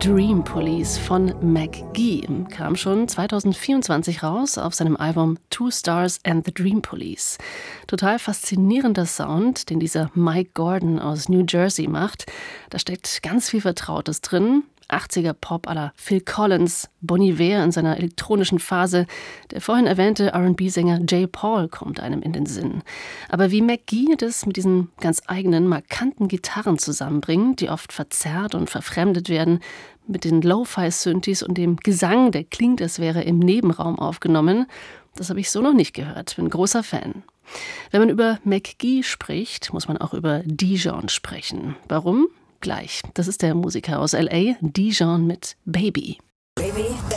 Dream Police von McGee kam schon 2024 raus auf seinem Album Two Stars and the Dream Police. Total faszinierender Sound, den dieser Mike Gordon aus New Jersey macht. Da steckt ganz viel Vertrautes drin. 80er Pop à la Phil Collins, Bon Iver in seiner elektronischen Phase. Der vorhin erwähnte R&B-Sänger J. Paul kommt einem in den Sinn. Aber wie McGee das mit diesen ganz eigenen, markanten Gitarren zusammenbringt, die oft verzerrt und verfremdet werden, mit den Lo-Fi-Synthes und dem Gesang, der klingt, als wäre im Nebenraum aufgenommen, das habe ich so noch nicht gehört. Bin großer Fan. Wenn man über McGee spricht, muss man auch über Dijon sprechen. Warum? Gleich. Das ist der Musiker aus L.A., Dijon mit Baby.